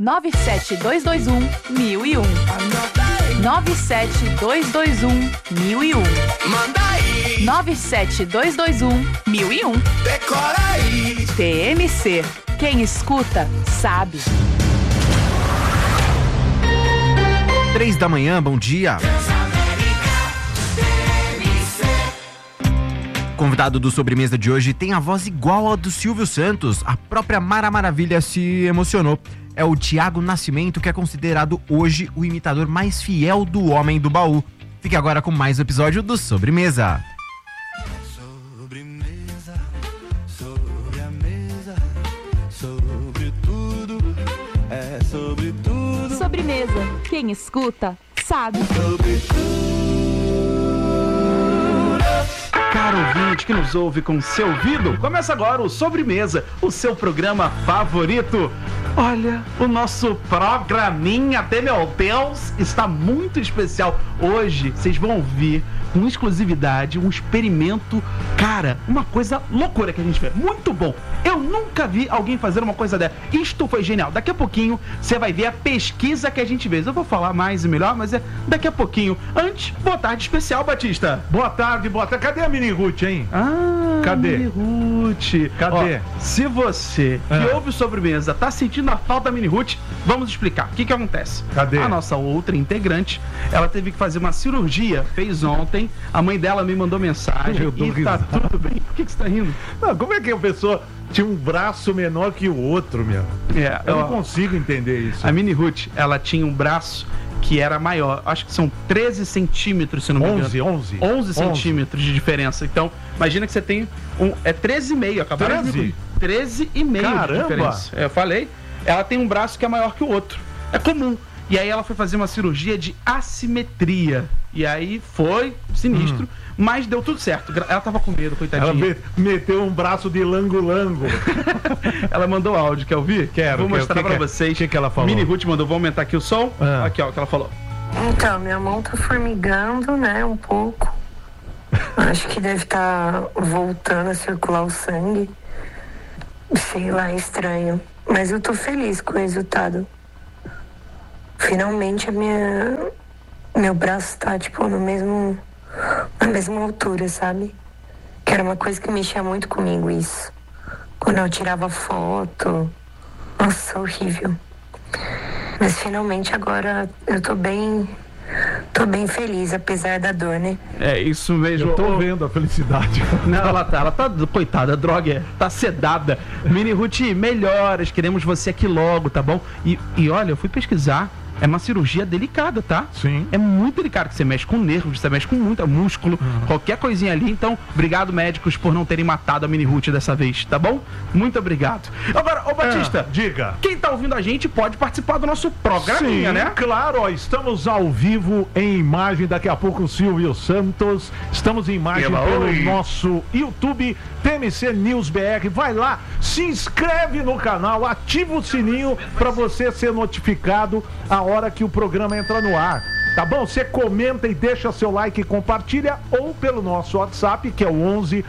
97221-1001. 97221-1001. Manda aí. 97221-1001. Decora aí. TMC. Quem escuta, sabe. 3 da manhã, bom dia. O convidado do Sobremesa de hoje tem a voz igual a do Silvio Santos. A própria Mara Maravilha se emocionou. É o Thiago Nascimento, que é considerado hoje o imitador mais fiel do Homem do Baú. Fique agora com mais um episódio do Sobremesa. Sobremesa, sobre a mesa, sobre tudo, é sobre tudo. Sobremesa. Quem escuta, sabe. Sobre tudo. Caro ouvinte que nos ouve com seu ouvido, começa agora o Sobremesa, o seu programa favorito. Olha, o nosso programinha, até meu Deus, está muito especial. Hoje vocês vão ouvir com exclusividade um experimento, cara, uma coisa loucura que a gente vê. Muito bom. Eu nunca vi alguém fazer uma coisa dessa. Isto foi genial. Daqui a pouquinho você vai ver a pesquisa que a gente fez. Eu vou falar mais e melhor, mas é daqui a pouquinho. Antes, boa tarde especial, Batista. Boa tarde, boa tarde. Cadê a Mini Ruth, hein? Cadê? Mini Ruth. Cadê? Ó, se você que ouve o Sobremesa tá sentindo a falta da Mini Ruth, vamos explicar. O que acontece? Cadê? A nossa outra integrante, ela teve que fazer uma cirurgia, fez ontem. A mãe dela me mandou mensagem Eu dou e tá risada. tudo bem. Por que você tá rindo? Não, como é que a pessoa tinha um braço menor que o outro, meu? Eu não consigo entender isso. A Mini Ruth, ela tinha um braço que era maior. Acho que são 13 centímetros, se não me engano. 11 centímetros de diferença. Então, imagina que você tem é 13,5. Acabaram de me... 13,5 Caramba! de diferença. Eu falei, ela tem um braço que é maior que o outro. É comum. E aí ela foi fazer uma cirurgia de assimetria. E aí foi sinistro, mas deu tudo certo. Ela tava com medo, coitadinha. Ela meteu um braço de lango-lango. Ela mandou áudio, quer ouvir? Quero. Vou mostrar pra vocês. O que ela falou? Mini Ruth mandou, vou aumentar aqui o som. Aqui, ó, o que ela falou. Então, minha mão tá formigando, né, um pouco. Acho que deve estar voltando a circular o sangue. Sei lá, estranho. Mas eu tô feliz com o resultado. Finalmente meu braço tá, tipo, na mesma altura, sabe? Que era uma coisa que mexia muito comigo, isso. Quando eu tirava foto. Nossa, horrível. Mas finalmente agora eu tô bem feliz, apesar da dor, né? É isso mesmo. Eu tô vendo a felicidade. Não, ela tá, coitada, droga, tá sedada. Mini Ruth, melhoras, queremos você aqui logo, tá bom? E olha, eu fui pesquisar. É uma cirurgia delicada, tá? Sim. É muito delicado, que você mexe com nervos, você mexe com muito músculo, qualquer coisinha ali. Então, obrigado, médicos, por não terem matado a Mini Ruth dessa vez, tá bom? Muito obrigado. Agora, ô Batista, diga. Quem tá ouvindo a gente pode participar do nosso programinha, Sim, né? Claro, ó, estamos ao vivo em imagem, daqui a pouco o Silvio Santos. Estamos em imagem pelo nosso YouTube, TMC News BR. Vai lá, se inscreve no canal, ativa o sininho para você ser notificado a hora que o programa entra no ar. Tá bom? Você comenta e deixa seu like e compartilha, ou pelo nosso WhatsApp, que é o 11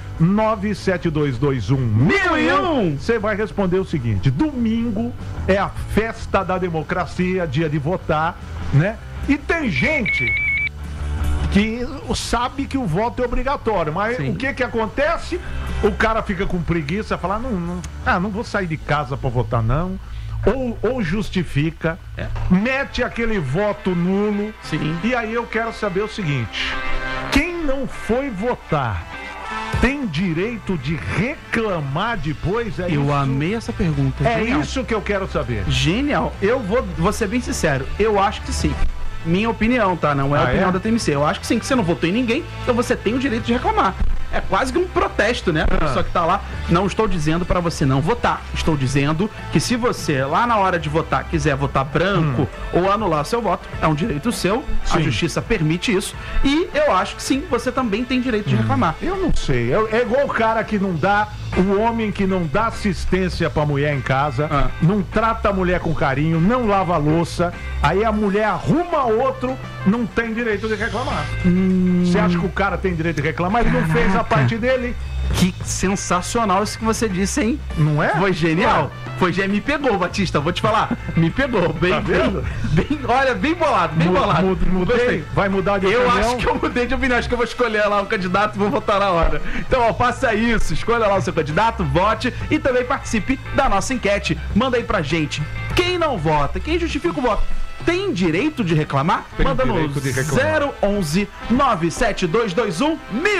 97221 1001. Você vai responder o seguinte: domingo é a festa da democracia, dia de votar, né? E tem gente que sabe que o voto é obrigatório, mas o que acontece? O cara fica com preguiça, fala, não vou sair de casa pra votar, não. Ou justifica, mete aquele voto nulo. Sim. E aí eu quero saber o seguinte: quem não foi votar tem direito de reclamar depois? Eu amei essa pergunta. É Genial. isso que eu quero saber. Genial. Eu vou ser bem sincero, eu acho que sim. Minha opinião, tá? Não é a opinião da TMC. Eu acho que sim, que você não votou em ninguém, então você tem o direito de reclamar. É quase que um protesto, né? A pessoa que tá lá. Não estou dizendo pra você não votar. Estou dizendo que se você, lá na hora de votar, quiser votar branco ou anular seu voto, é um direito seu. Sim. A justiça permite isso. E eu acho que sim, você também tem direito de reclamar. Eu não sei. É igual o cara que não dá, o homem que não dá assistência pra mulher em casa, não trata a mulher com carinho, não lava a louça, aí a mulher arruma outro, não tem direito de reclamar. Você acha que o cara tem direito de reclamar? Ele não fez a parte dele. Que sensacional isso que você disse, hein? Não é? Foi genial. Foi genial. Me pegou, Batista, vou te falar. Me pegou. Bem, Tá vendo? olha, bem bolado, bem bolado. Mudei? Gostei. Vai mudar de Eu opinião? acho que eu mudei de opinião, acho que eu vou escolher lá o candidato e vou votar na hora. Então, ó, faça isso, escolha lá o seu candidato, vote e também participe da nossa enquete. Manda aí pra gente. Quem não vota, quem justifica o voto, tem direito de reclamar? Tem Manda no direito de reclamar. 011 97221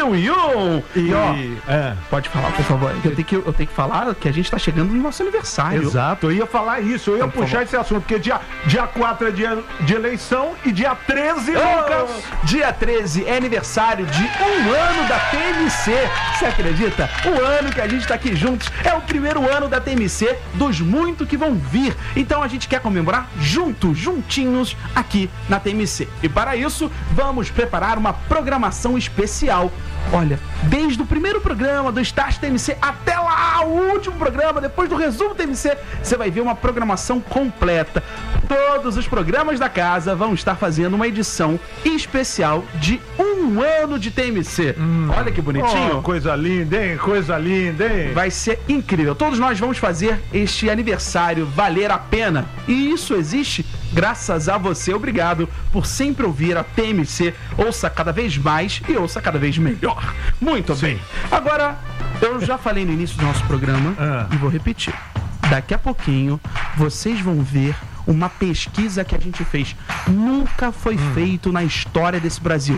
1001. E ó, pode falar, por favor. Eu tenho que falar que a gente tá chegando no nosso aniversário. Exato, eu ia falar isso, eu ia Por puxar favor. esse assunto, porque dia 4 é dia de eleição e dia 13, Lucas. Dia 13 é aniversário de 1 ano da TMC. Você acredita? 1 ano que a gente tá aqui juntos. É o primeiro ano da TMC, dos muitos que vão vir. Então a gente quer comemorar juntinhos aqui na TMC. E para isso, vamos preparar uma programação especial. Olha, desde o primeiro programa do Start TMC até lá, o último programa, depois do resumo TMC, você vai ver uma programação completa. Todos os programas da casa vão estar fazendo uma edição especial de 1 ano de TMC. Olha que bonitinho. Oh, coisa linda, hein? Coisa linda, hein? Vai ser incrível. Todos nós vamos fazer este aniversário valer a pena. E isso existe graças a você. Obrigado por sempre ouvir a TMC. Ouça cada vez mais e ouça cada vez melhor. Muito bem. Agora, eu já falei no início do nosso programa e vou repetir. Daqui a pouquinho, vocês vão ver uma pesquisa que a gente fez. Nunca foi feito na história desse Brasil.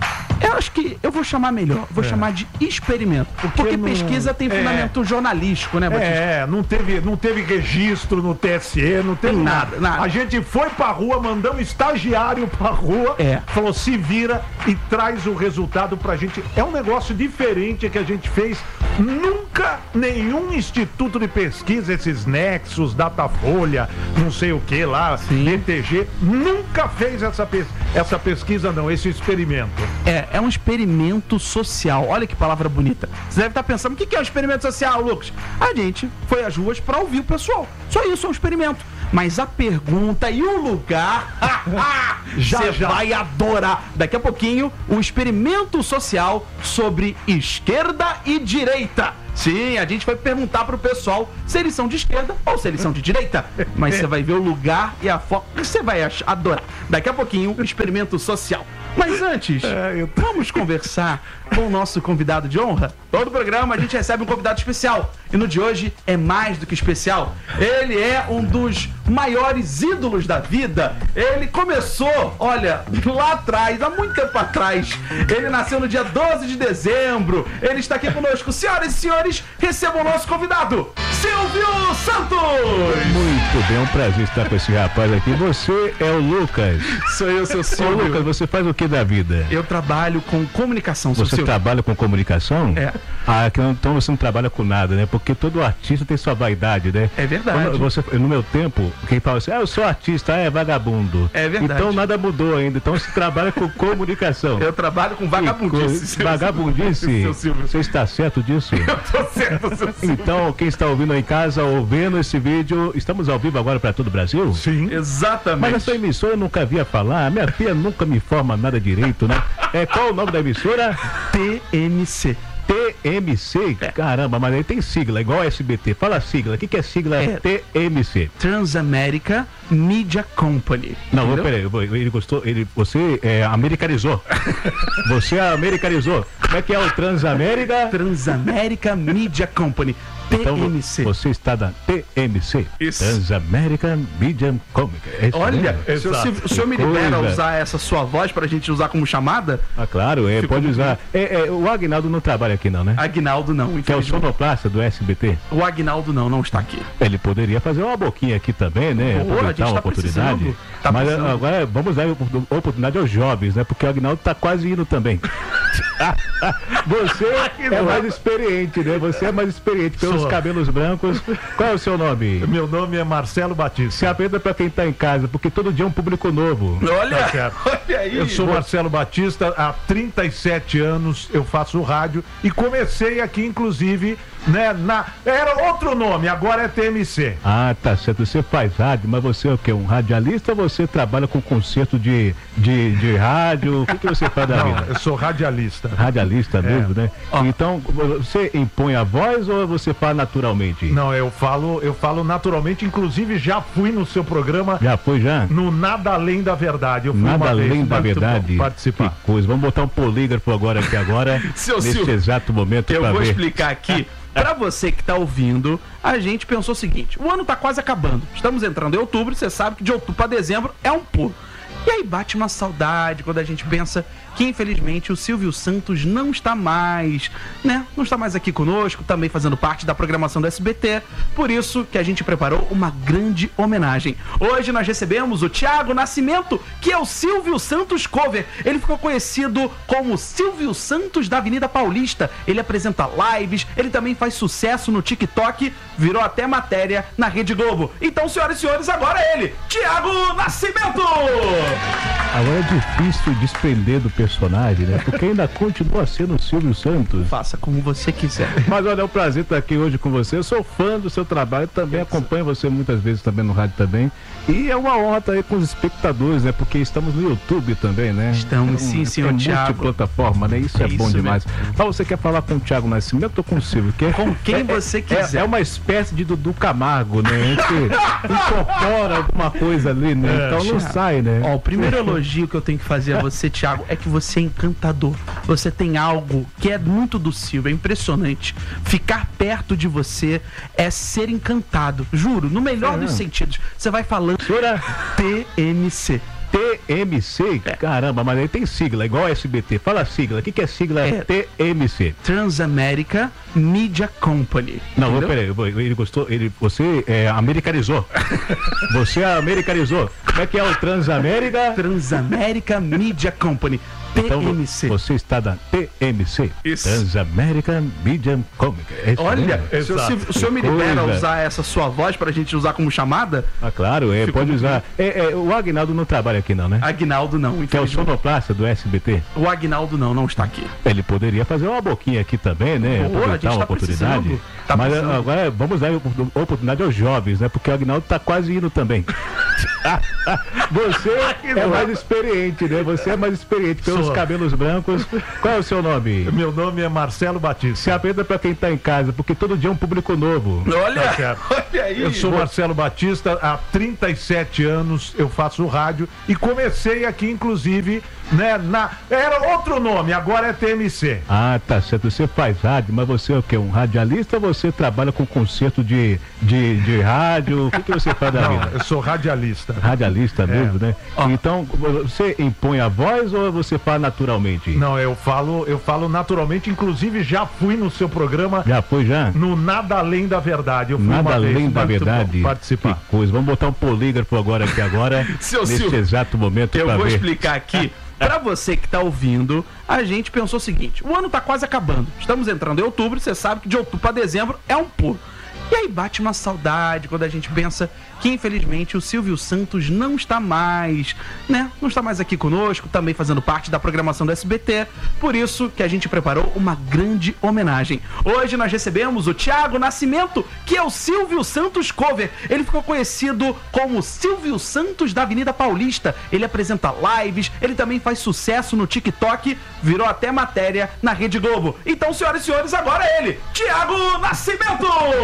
Eu acho que eu vou chamar melhor, vou chamar de experimento. Porque não- pesquisa tem fundamento jornalístico, né, Batista? Não teve registro no TSE, não teve Tem nada. nada. A gente foi pra rua, mandamos estagiário pra rua, falou, se vira e traz o resultado pra gente. É um negócio diferente que a gente fez. Nunca nenhum instituto de pesquisa, esses Nexus, Datafolha, não sei o que lá, BTG, nunca fez essa pesquisa não, esse experimento. É um experimento social. Olha que palavra bonita. Você deve estar pensando, o que é um experimento social, Lucas? A gente foi às ruas para ouvir o pessoal. Só isso é um experimento. Mas a pergunta e o lugar, você vai adorar. Daqui a pouquinho, o experimento social sobre esquerda e direita. Sim, a gente vai perguntar pro pessoal se eles são de esquerda ou se eles são de direita. Mas você vai ver o lugar e a forma que você vai adorar. Daqui a pouquinho, o experimento social. Mas antes, vamos conversar com o nosso convidado de honra. Todo programa a gente recebe um convidado especial. E no de hoje é mais do que especial. Ele é um dos maiores ídolos da vida. Ele começou, olha, lá atrás, há muito tempo atrás. Ele nasceu no dia 12 de dezembro. Ele está aqui conosco. Senhoras e senhores, recebam o nosso convidado, Silvio Santos! Muito bem, é um prazer estar com esse rapaz aqui. Você é o Lucas. Sou eu, seu Ô Silvio. Lucas, você faz o que da vida? Eu trabalho com comunicação, seu Você Silvio. trabalha com comunicação? É. Então você não trabalha com nada, né? Porque todo artista tem sua vaidade, né? É verdade. No meu tempo, quem fala assim, eu sou artista, é vagabundo. É verdade. Então nada mudou ainda. Então você trabalha com comunicação. Eu trabalho com vagabundice. seu Vagabundice? Seu Silvio. Você está certo disso? Tô certo, seu Silvio. Então, quem está ouvindo aí em casa, ouvindo esse vídeo, estamos ao vivo agora para todo o Brasil? Sim. Exatamente. Mas essa emissora eu nunca via falar, minha filha nunca me informa nada direito, né? Qual o nome da emissora? TMC. TMC? Caramba, mas aí tem sigla, igual SBT. Fala a sigla, o que é sigla TMC? Transamerica Media Company. Não, Entendeu? peraí, ele gostou, você americanizou. Você americanizou. Como é que é o Transamérica? Transamerica Media Company. Então, TMC. você está da TMC. Isso. Transamerican Media Company. É isso Olha, mesmo? se o senhor me Que libera coisa. usar essa sua voz pra gente usar como chamada? Ah, claro, Ficou pode muito usar. O Aguinaldo não trabalha aqui não, né? Aguinaldo não, Que é o infelizmente. sonoplasta do SBT. O Aguinaldo não está aqui. Ele poderia fazer uma boquinha aqui também, né? Pô, a gente Aproveitar tá uma oportunidade. precisando. Tá Mas precisando. agora vamos dar oportunidade aos jovens, né? Porque o Aguinaldo tá quase indo também. Você é mais experiente, né? Você é mais experiente pelos Sou. cabelos brancos. Qual é o seu nome? Meu nome é Marcelo Batista. Se aprenda pra quem tá em casa, porque todo dia é um público novo. Olha, Tá certo. olha aí. Eu sou Marcelo Batista, há 37 anos eu faço rádio e comecei aqui, inclusive, né? Era outro nome, agora é TMC. Ah, tá certo. Você faz rádio, mas você é o quê? Um radialista ou você trabalha com concerto de rádio? O que você faz da vida? Não, eu sou radialista. Radialista mesmo, né? Então, você impõe a voz ou você fala naturalmente? Não, eu falo naturalmente, inclusive já fui no seu programa. Já foi, já? No Nada Além da Verdade. Eu fui Nada uma vez, Além da Verdade. Participar. Que coisa. Vamos botar um polígrafo agora, Seu nesse Silvio, exato momento. eu pra vou ver. explicar aqui. Pra você que tá ouvindo, a gente pensou o seguinte: o ano tá quase acabando. Estamos entrando em outubro, você sabe que de outubro pra dezembro é um pulo. E aí bate uma saudade quando a gente pensa que infelizmente o Silvio Santos não está mais, né? Não está mais aqui conosco, também fazendo parte da programação do SBT. Por isso que a gente preparou uma grande homenagem. Hoje nós recebemos o Thiago Nascimento, que é o Silvio Santos cover. Ele ficou conhecido como Silvio Santos da Avenida Paulista. Ele apresenta lives, ele também faz sucesso no TikTok, virou até matéria na Rede Globo. Então, senhoras e senhores, agora ele, Thiago Nascimento! Agora é difícil desprender do personagem, né? Porque ainda continua sendo o Silvio Santos. Faça como você quiser. Mas olha, é um prazer estar aqui hoje com você. Eu sou fã do seu trabalho, também acompanho você muitas vezes também no rádio também. E é uma honra estar aí com os espectadores, né? Porque estamos no YouTube também, né? Estamos, sim, senhor Thiago. Multiplataforma, né? Isso é bom isso demais. Mas você quer falar com o Thiago Nascimento ou com o Silvio? Com quem você quiser. É uma espécie de Dudu Camargo, né? A gente incorpora alguma coisa ali, né? Então não sai, né? Ó, o primeiro elogio que eu tenho que fazer a você, Thiago, é que você é encantador. Você tem algo que é muito do Silvio, é impressionante. Ficar perto de você é ser encantado. Juro, no melhor dos sentidos. Você vai falando TMC. TMC? Caramba, mas aí tem sigla, igual SBT. Fala a sigla. O que é sigla? TMC. Transamerica Media Company. Não, entendeu? peraí, ele gostou, você americanizou. Você americanizou. Como é que é o Transamérica? Transamerica Media Company. TMC. Então, você está da TMC. Isso. Transamerica Media Company. Olha, Exato. o senhor me libera Coisa. usar essa sua voz pra gente usar como chamada? Ah, claro, Ficou pode muito usar. O Agnaldo não trabalha aqui não, né? Agnaldo não, Que é o infelizmente. sonoplasta do SBT. O Agnaldo não está aqui. Ele poderia fazer uma boquinha aqui também, né? Boa, a gente Aproveitar uma tá oportunidade. precisando. Tá Mas precisando. agora vamos dar oportunidade aos jovens, né? Porque o Agnaldo tá quase indo também. Você é mais experiente, né? Você é mais experiente pelos Sou. cabelos brancos. Qual é o seu nome? Meu nome é Marcelo Batista. Se aprenda pra quem tá em casa, porque todo dia é um público novo. Olha, Tá certo. olha aí. Eu sou Marcelo Batista, há 37 anos eu faço rádio e comecei aqui, inclusive, né? Era outro nome, agora é TMC. Ah, tá certo. Você faz rádio, mas você é o quê? Um radialista ou você trabalha com concerto de rádio? O que você faz da Não, vida? eu sou radialista. Radialista mesmo, né? Então, você impõe a voz ou você fala naturalmente? Não, eu falo naturalmente, inclusive já fui no seu programa. Já foi, já? No Nada Além da Verdade. Eu fui Nada uma vez, além da muito bom verdade. participar. Que coisa. Vamos botar um polígrafo agora, Seu nesse Silvio, exato momento. eu pra vou ver. explicar aqui. Pra você que tá ouvindo, a gente pensou o seguinte: o ano tá quase acabando. Estamos entrando em outubro, você sabe que de outubro pra dezembro é um pulo. E aí bate uma saudade quando a gente pensa que infelizmente o Silvio Santos não está mais, né? Não está mais aqui conosco, também fazendo parte da programação do SBT. Por isso que a gente preparou uma grande homenagem. Hoje nós recebemos o Thiago Nascimento, que é o Silvio Santos cover. Ele ficou conhecido como Silvio Santos da Avenida Paulista. Ele apresenta lives, ele também faz sucesso no TikTok, virou até matéria na Rede Globo. Então, senhoras e senhores, agora ele, Thiago Nascimento!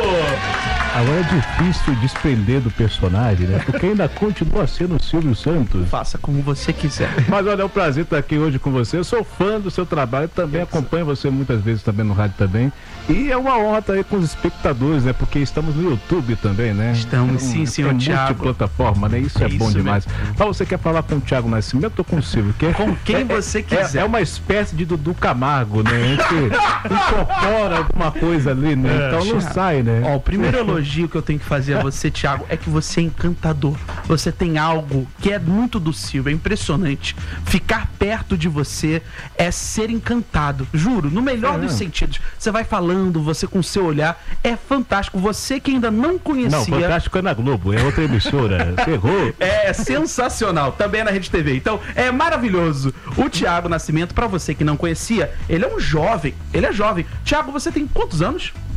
Agora é difícil desprender do personagem, né? Porque ainda continua sendo o Silvio Santos. Faça como você quiser. Mas olha, é um prazer estar aqui hoje com você. Eu sou fã do seu trabalho, também acompanho você muitas vezes também no rádio também. E é uma honra estar aí com os espectadores, né? Porque estamos no YouTube também, né? Estamos, sim, senhor Thiago. Multiplataforma, né? Isso é bom isso demais. Mas você quer falar com o Thiago Nascimento ou com o Silvio? Com quem você quiser. É uma espécie de Dudu Camargo, né? A gente incorpora alguma coisa ali, né? Então não sai, né? Ó, o primeiro elogio que eu tenho que fazer a você, Thiago, é que você é encantador. Você tem algo que é muito do Silvio, é impressionante. Ficar perto de você é ser encantado. Juro, no melhor dos sentidos. Você vai falando, você com o seu olhar, é fantástico. Você que ainda não conhecia... Não, Fantástico é na Globo, é outra emissora. Você errou. É sensacional, também é na Rede TV. Então, é maravilhoso. O Thiago Nascimento, pra você que não conhecia, ele é um jovem. Ele é jovem. Thiago, você tem quantos anos?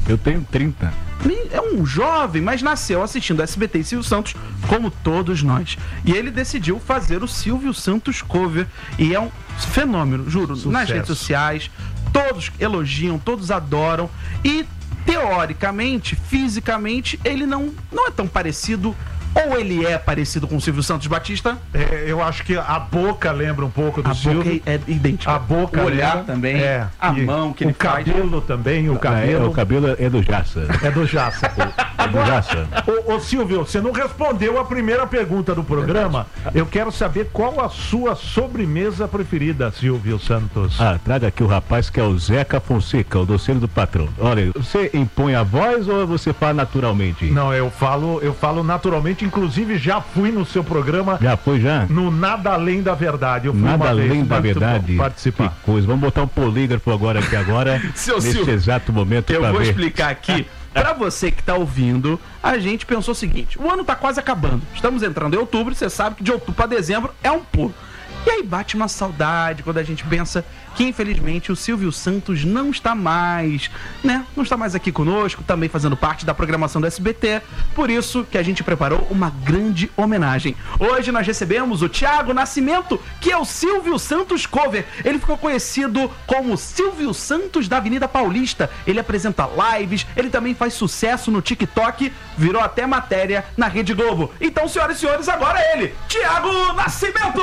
Eu tenho 30. É um jovem, mas nasceu assistindo SBT e Silvio Santos, como todos nós. E ele decidiu fazer o Silvio Santos cover. E é um fenômeno, juro, nas redes sociais. Todos elogiam, todos adoram. E, teoricamente, fisicamente, ele não é tão parecido. Ou ele é parecido com o Silvio Santos Batista? Eu acho que a boca lembra um pouco do Silvio. A boca é idêntica. A boca o olhar lembra, também. A mão que ele faz. O cabelo também, o cabelo. O cabelo é do Jassa. É do Jassa. É do Jassa. Ô Silvio, você não respondeu a primeira pergunta do programa. Eu quero saber qual a sua sobremesa preferida, Silvio Santos. Traga aqui o rapaz que é o Zeca Fonseca, o doceiro do patrão. Olha, você impõe a voz ou você fala naturalmente? Não, eu falo naturalmente. Inclusive já fui no seu programa. Já foi já? No Nada Além da Verdade. Eu fui Nada Além da Verdade. Participar. Que coisa. Vamos botar um polígrafo agora, Seu nesse Silvio, exato momento. Eu vou explicar aqui. Pra você que tá ouvindo, a gente pensou o seguinte: o ano tá quase acabando. Estamos entrando em outubro, você sabe que de outubro pra dezembro é um pulo. E aí bate uma saudade quando a gente pensa que, infelizmente, o Silvio Santos não está mais, Não está mais aqui conosco, também fazendo parte da programação do SBT. Por isso que a gente preparou uma grande homenagem. Hoje nós recebemos o Thiago Nascimento, que é o Silvio Santos cover. Ele ficou conhecido como Silvio Santos da Avenida Paulista. Ele apresenta lives, ele também faz sucesso no TikTok, virou até matéria na Rede Globo. Então, senhoras e senhores, agora ele, Thiago Nascimento!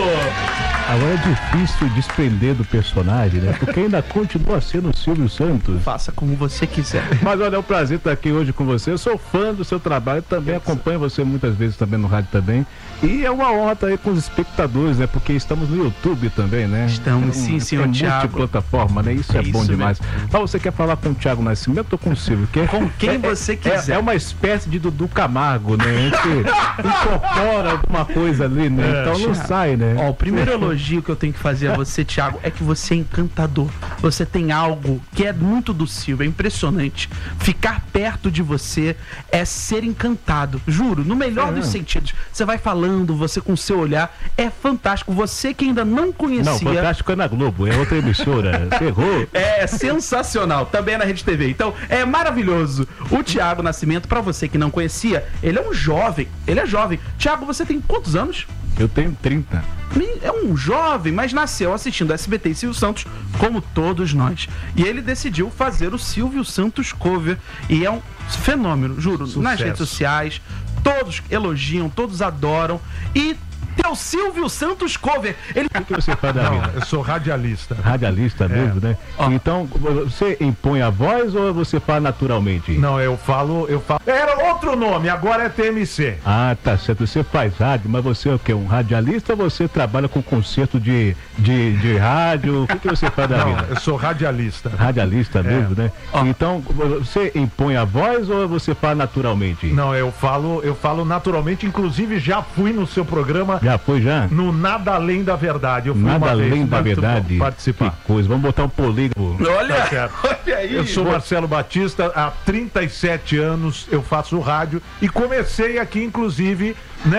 Agora é difícil desprender do personagem, né? Porque ainda continua sendo o Silvio Santos. Faça como você quiser. Mas olha, é um prazer estar aqui hoje com você. Eu sou fã do seu trabalho, também acompanho você muitas vezes também no rádio também. E é uma honra estar aí com os espectadores, né? Porque estamos no YouTube também, né? Estamos, sim, senhor Thiago. Multiplataforma, né? Isso é bom demais. Mesmo. Mas você quer falar com o Thiago Nascimento ou com o Silvio? Com quem você quiser. É uma espécie de Dudu Camargo, né? A gente incorpora alguma coisa ali, né? Então não sai, né? Ó, o primeiro elogio que eu tenho que fazer a você, Thiago, é que você é encantador. Você tem algo que é muito do Silvio, é impressionante. Ficar perto de você é ser encantado. Juro, no melhor dos sentidos. Você vai falando, você com o seu olhar, é fantástico. Você que ainda não conhecia... Não, fantástico é na Globo, é outra emissora. Você errou. É sensacional, também é na Rede TV. Então, é maravilhoso. O Thiago Nascimento, pra você que não conhecia, ele é um jovem. Ele é jovem. Thiago, você tem quantos anos? Eu tenho 30. É um jovem, mas nasceu assistindo SBT e Silvio Santos, como todos nós. E ele decidiu fazer o Silvio Santos cover. E é um fenômeno, juro, nas redes sociais. Todos elogiam, todos adoram. E teu Silvio Santos cover. O que você faz da vida? Eu sou radialista. Radialista mesmo, né? Então, você impõe a voz ou você fala naturalmente? Não, eu falo. Era outro nome, agora é TMC. Tá certo. Você faz rádio, mas você é o quê? Um radialista ou você trabalha com concerto de rádio? O que você faz da vida? Eu sou radialista. Radialista mesmo, né? Então, você impõe a voz ou você fala naturalmente? Não, eu falo naturalmente, inclusive já fui no seu programa. Já foi já? No Nada Além da Verdade. Eu fui Nada Além da Verdade. Participar. Que coisa. Vamos botar um polígrafo. Olha aí. Eu sou Marcelo Batista, há 37 anos eu faço rádio e comecei aqui, inclusive,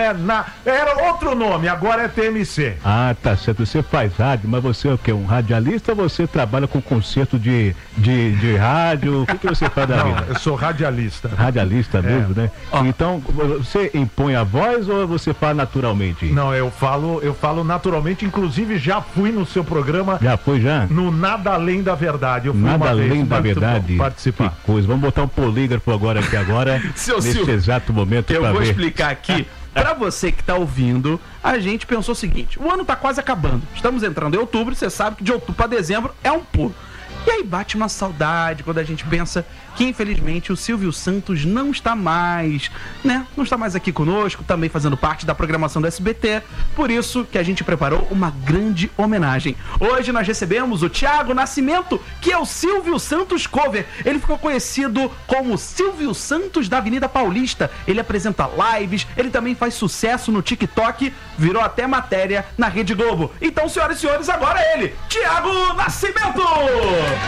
era outro nome, agora é TMC. Tá certo. Você faz rádio, mas você é o quê? Um radialista ou você trabalha com concerto de rádio? O que você faz da vida? Eu sou radialista. Radialista mesmo, né? Então, você impõe a voz ou você fala naturalmente? Não, eu falo naturalmente, inclusive já fui no seu programa. Já foi já? No Nada Além da Verdade. Eu fui Nada Além da Verdade. Participar. Que coisa. Vamos botar um polígrafo agora, nesse exato momento. Eu vou explicar aqui. Pra você que tá ouvindo, a gente pensou o seguinte: o ano tá quase acabando. Estamos entrando em outubro, você sabe que de outubro pra dezembro é um pulo. E aí bate uma saudade quando a gente pensa que, infelizmente, o Silvio Santos não está mais, Não está mais aqui conosco, também fazendo parte da programação do SBT. Por isso que a gente preparou uma grande homenagem. Hoje nós recebemos o Thiago Nascimento, que é o Silvio Santos cover. Ele ficou conhecido como Silvio Santos da Avenida Paulista. Ele apresenta lives, ele também faz sucesso no TikTok, virou até matéria na Rede Globo. Então, senhoras e senhores, agora ele, Thiago Nascimento!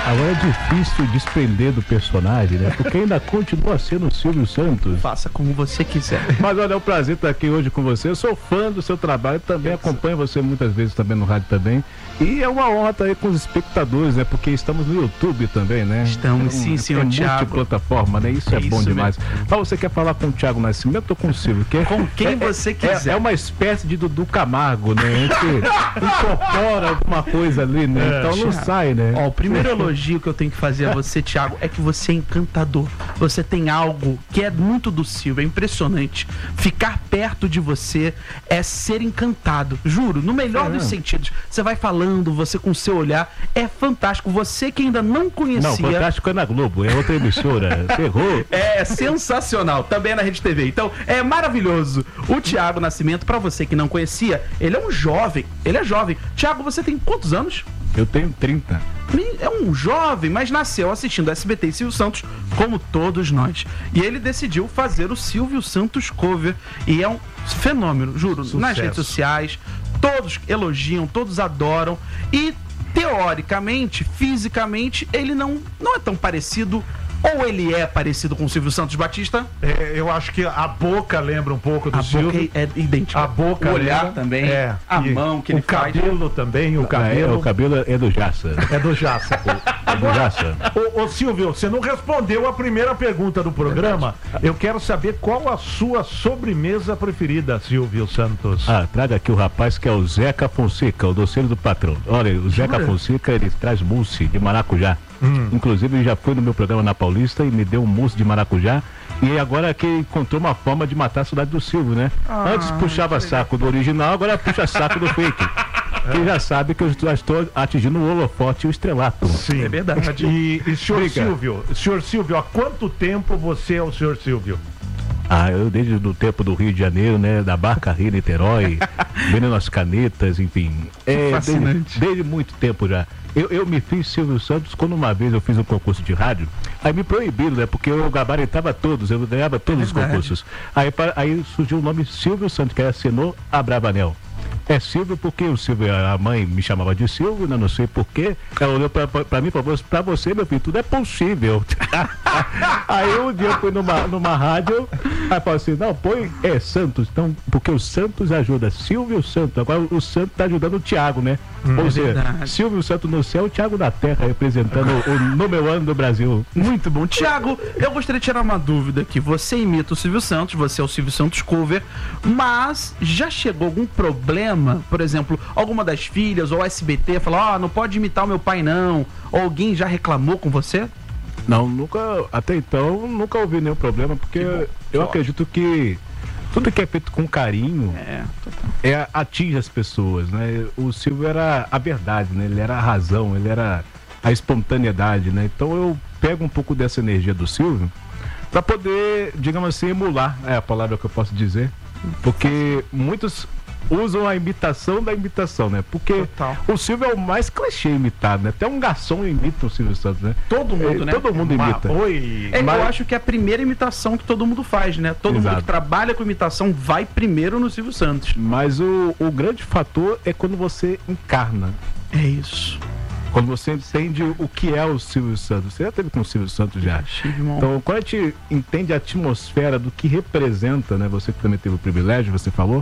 Agora é difícil desprender do personagem, né? Porque ainda continua sendo o Silvio Santos. Faça como você quiser. Mas olha, é um prazer estar aqui hoje com você. Eu sou fã do seu trabalho, também acompanho você muitas vezes também no rádio também. E é uma honra estar aí com os espectadores, né? Porque estamos no YouTube também, né? Estamos, sim, senhor Thiago. Multiplataforma, né? Isso é bom demais. Mas você quer falar com o Thiago Nascimento ou com o Silvio? Com quem você quiser. É uma espécie de Dudu Camargo, né? A gente incorpora alguma coisa ali, né? Então não sai, né? Ó, o primeiro elogio que eu tenho que fazer a você, Thiago, é que você é encantador. Você tem algo que é muito do Silvio, é impressionante. Ficar perto de você é ser encantado. Juro, no melhor dos sentidos. Você vai falando, você com o seu olhar, é fantástico. Você que ainda não conhecia... Não, fantástico é na Globo, é outra emissora. Você errou. É sensacional, também é na Rede TV. Então, é maravilhoso. O Thiago Nascimento, pra você que não conhecia, ele é um jovem. Ele é jovem. Thiago, você tem quantos anos? Eu tenho 30. É um jovem, mas nasceu assistindo SBT e Silvio Santos, como todos nós. E ele decidiu fazer o Silvio Santos cover. E é um fenômeno, juro. Sucesso. Nas redes sociais, todos elogiam, todos adoram. E, teoricamente, fisicamente, ele não é tão parecido. Ou ele é parecido com o Silvio Santos Batista? Eu acho que a boca lembra um pouco do Silvio. A boca é idêntica. A boca, o olhar também. A mão que ele faz. O cabelo também, o cabelo. O cabelo é do Jassa. É do Jassa. Ô Silvio, você não respondeu a primeira pergunta do programa. Eu quero saber qual a sua sobremesa preferida, Silvio Santos. Traga aqui o rapaz que é o Zeca Fonseca, o doceiro do patrão. Olha, o Zeca Fonseca, ele traz mousse de maracujá. Inclusive, ele já foi no meu programa na Paulista e me deu um mousse de maracujá. E agora que encontrou uma forma de matar a saudade do Silvio, né? Antes puxava saco do original, agora puxa saco do fake. Quem já sabe que eu já estou atingindo o holofote e o estrelato. Sim, é verdade. E senhor Silvio, há quanto tempo você é o senhor Silvio? Eu desde o tempo do Rio de Janeiro, né? Da Barca Rio, Niterói, vendo as canetas, enfim. Fascinante. Desde muito tempo já. Eu me fiz Silvio Santos quando uma vez eu fiz um concurso de rádio. Aí me proibiram, né? Porque eu gabaritava todos, eu ganhava todos os concursos. Aí surgiu o nome Silvio Santos, que era Senor Abravanel. É Silvio porque o Silvio, a mãe me chamava de Silvio, não sei porquê. Ela olhou pra mim e falou: pra você, meu filho, tudo é possível. Aí um dia eu fui numa rádio, aí falou assim: não, põe Santos, então, porque o Santos ajuda Silvio Santos. Agora o Santos tá ajudando o Thiago, né? Ou seja, Silvio Santos no céu, o Thiago na terra, representando o número 1 do Brasil. Muito bom. Thiago, eu gostaria de tirar uma dúvida aqui. Você imita o Silvio Santos, você é o Silvio Santos cover, mas já chegou algum problema, por exemplo, alguma das filhas ou SBT falou: não pode imitar o meu pai não, ou alguém já reclamou com você? Não, até então nunca houve nenhum problema, porque eu acredito que tudo que é feito com carinho atinge as pessoas, né? O Silvio era a verdade, né? Ele era a razão, ele era a espontaneidade, né? Então eu pego um pouco dessa energia do Silvio para poder, digamos assim, emular, é a palavra que eu posso dizer, porque muitos usam a imitação da imitação, né? Porque o Silvio é o mais clichê imitado, né? Até um garçom imita o Silvio Santos, né? Todo mundo, né? Todo mundo imita. Eu acho que é a primeira imitação que todo mundo faz, né? Todo mundo que trabalha com imitação vai primeiro no Silvio Santos. Mas o grande fator é quando você encarna. É isso. Quando você entende o que é o Silvio Santos. Você já teve com o Silvio Santos já. Então, quando a gente entende a atmosfera do que representa, né? Você que também teve o privilégio, você falou,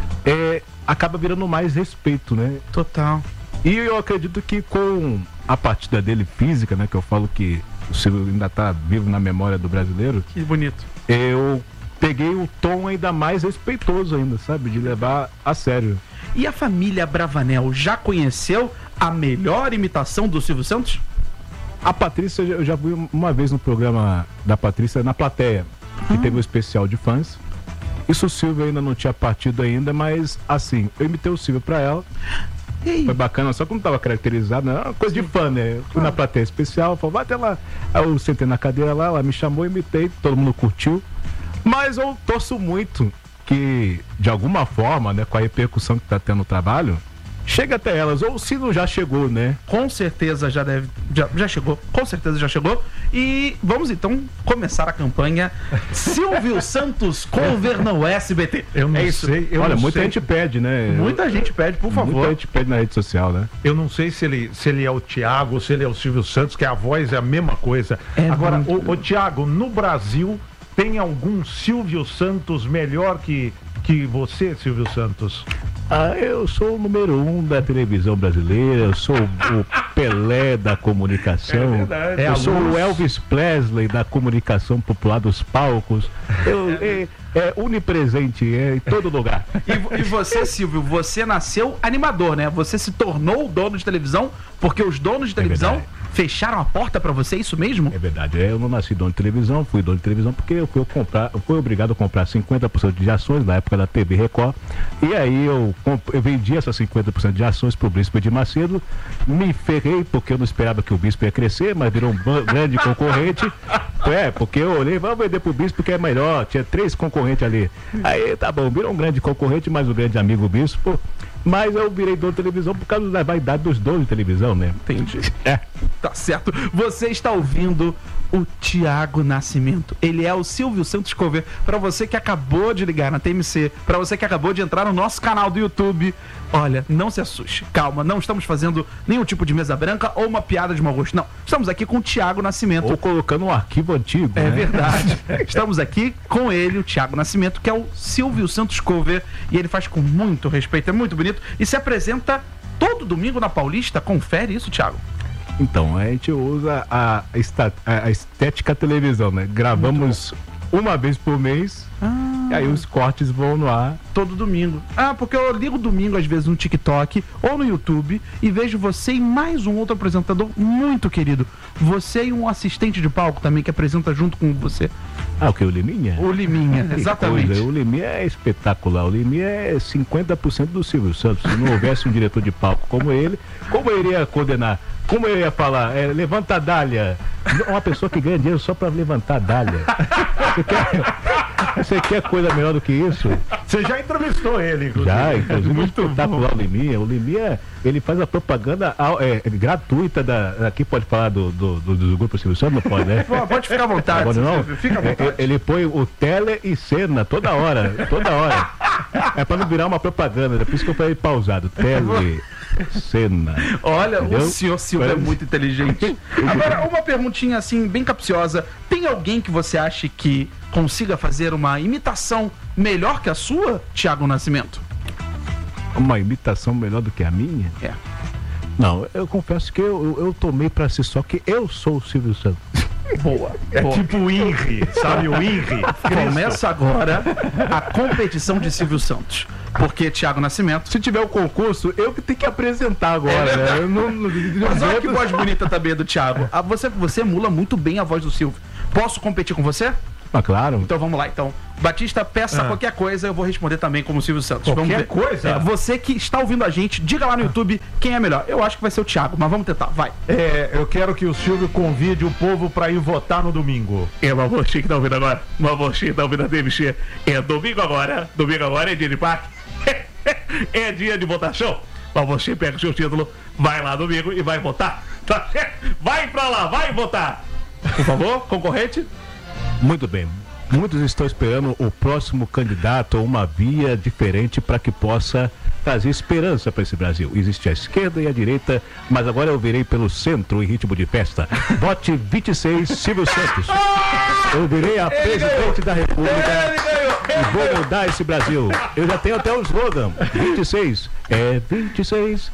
acaba virando mais respeito, né? Total. E eu acredito que com a partida dele física, né? Que eu falo que o Silvio ainda está vivo na memória do brasileiro. Que bonito. Eu peguei o tom ainda mais respeitoso ainda, sabe? De levar a sério. E a família Abravanel já conheceu a melhor imitação do Silvio Santos? A Patrícia, eu já fui uma vez no programa da Patrícia na plateia, que teve um especial de fãs. Isso o Silvio ainda não tinha partido ainda, mas assim, eu imitei o Silvio pra ela. Foi bacana, só que não estava caracterizado, né? Uma coisa de fã, né? Fui na plateia especial, falei, vai até lá. Aí eu sentei na cadeira lá, ela me chamou, imitei, todo mundo curtiu. Mas eu torço muito que, de alguma forma, né, com a repercussão que está tendo no trabalho, chega até elas, ou se não já chegou, né? Com certeza já chegou, com certeza já chegou. E vamos então começar a campanha Silvio Santos Cover no SBT. Eu não sei. Olha, muita gente pede, né? Muita gente pede, por favor. Muita gente pede na rede social, né? Eu não sei se ele é o Thiago ou se ele é o Silvio Santos, que a voz é a mesma coisa. Agora, o Thiago, no Brasil, tem algum Silvio Santos melhor que você, Silvio Santos? Eu sou o número 1 da televisão brasileira, eu sou o Pelé da comunicação, É verdade. eu sou o Elvis Presley da comunicação popular dos palcos, é onipresente, em todo lugar. E você, Silvio, você nasceu animador, né? Você se tornou o dono de televisão porque os donos de televisão verdade. fecharam a porta pra você, é isso mesmo? É verdade, eu não nasci dono de televisão, fui dono de televisão porque eu fui obrigado a comprar 50% de ações na época da TV Record, e aí eu vendi essas 50% de ações pro Bispo de Macedo, me ferrei porque eu não esperava que o Bispo ia crescer, mas virou um grande concorrente, porque eu olhei, vamos vender pro Bispo que é melhor, tinha 3 concorrentes ali, aí tá bom, virou um grande concorrente, mas um grande amigo Bispo. Mas eu virei dono de televisão por causa da vaidade dos donos de televisão, né? Entendi. Tá certo. Você está ouvindo o Thiago Nascimento. Ele é o Silvio Santos Cover. Para você que acabou de ligar na TMC, para você que acabou de entrar no nosso canal do YouTube, olha, não se assuste. Calma, não estamos fazendo nenhum tipo de mesa branca ou uma piada de mau gosto. Não, estamos aqui com o Thiago Nascimento. Ou colocando um arquivo antigo, É né? verdade. Estamos aqui com ele, o Thiago Nascimento, que é o Silvio Santos Cover. E ele faz com muito respeito, é muito bonito. E se apresenta todo domingo na Paulista. Confere isso, Thiago. Então, a gente usa a estética televisão, né? Gravamos uma vez por mês, e aí os cortes vão no ar. Todo domingo. Porque eu ligo domingo, às vezes, no TikTok ou no YouTube e vejo você e mais um outro apresentador muito querido. Você e um assistente de palco também que apresenta junto com você. O que? O Liminha? O Liminha, Que exatamente. coisa, o Liminha é espetacular. O Liminha é 50% do Silvio Santos. Se não houvesse um diretor de palco como ele, como eu iria coordenar? Como eu ia falar? Levanta a dália. Uma pessoa que ganha dinheiro só pra levantar a dália. Você quer coisa melhor do que isso? Você já entrevistou ele, inclusive. Já, inclusive, muito espetacular o Liminha. O Liminha, ele faz a propaganda gratuita aqui pode falar do grupo Silvio Santos, não pode, né? Pode ficar à vontade. Pode não? Fica à vontade. Ele põe o tele e cena toda hora. É pra não virar uma propaganda, é por isso que eu falei pausado. Tele, cena. Olha, Entendeu? o senhor Silvio é muito inteligente. Agora, uma perguntinha assim, bem capciosa. Tem alguém que você acha que consiga fazer uma imitação melhor que a sua, Thiago Nascimento? Uma imitação melhor do que a minha? É. Não, eu confesso que eu tomei pra si só que eu sou o Silvio Santos. Boa. É tipo o INRI, sabe o INRI? Começa agora a competição de Silvio Santos. Porque Thiago Nascimento. Se tiver o concurso, eu que tenho que apresentar agora, né? Eu não Mas olha que voz bonita também do Thiago. Você emula muito bem a voz do Silvio. Posso competir com você? claro. Então vamos lá, então. Batista, peça qualquer coisa, eu vou responder também como o Silvio Santos. Qualquer coisa? Você que está ouvindo a gente, diga lá no YouTube quem é melhor. Eu acho que vai ser o Thiago, mas vamos tentar, vai. Eu quero que o Silvio convide o povo pra ir votar no domingo. Mas você que tá ouvindo agora, mas você que tá ouvindo a TMC, domingo agora é dia de parque, é dia de votação. Mas você pega o seu título, vai lá domingo e vai votar, tá certo? Vai pra lá, vai votar. Por favor, concorrente. Muito bem. Muitos estão esperando o próximo candidato ou uma via diferente para que possa trazer esperança para esse Brasil. Existe a esquerda e a direita, mas agora eu virei pelo centro em ritmo de festa. Vote 26, Silvio Santos. Eu virei a presidente da República e vou mudar esse Brasil. Eu já tenho até o slogan. 26, 26,